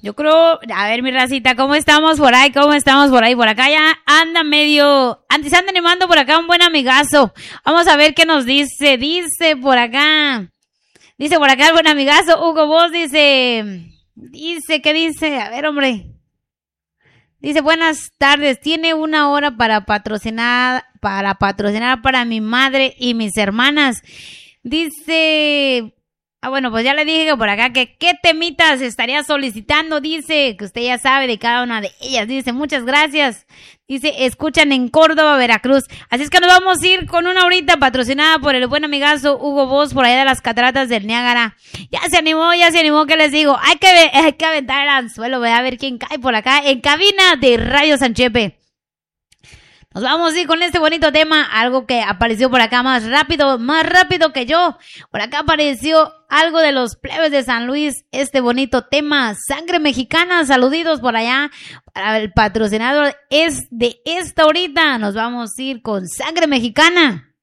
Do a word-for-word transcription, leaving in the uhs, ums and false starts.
Yo creo, a ver mi racita, ¿cómo estamos por ahí? ¿Cómo estamos por ahí? Por acá ya anda medio, antes anda animando por acá un buen amigazo. Vamos a ver qué nos dice, dice por acá, dice por acá el buen amigazo, Hugo Boss dice, dice, ¿qué dice? A ver hombre, dice buenas tardes, tiene una hora para patrocinar, para patrocinar para mi madre y mis hermanas. Dice... Ah, bueno, pues ya le dije que por acá que qué temitas estaría solicitando, dice, que usted ya sabe de cada una de ellas, dice, muchas gracias, dice, escuchan en Córdoba, Veracruz, así es que nos vamos a ir con una horita patrocinada por el buen amigazo Hugo Boss por allá de las cataratas del Niágara. Ya se animó, ya se animó, ¿qué les digo? Hay que, hay que aventar el anzuelo, voy a ver quién cae por acá en cabina de Radio Sanchepe. Nos vamos a ir con este bonito tema, algo que apareció por acá más rápido, más rápido que yo. Por acá apareció algo de los plebes de San Luis, este bonito tema, Sangre Mexicana, saluditos por allá. Para el patrocinador es de esta horita, nos vamos a ir con Sangre Mexicana.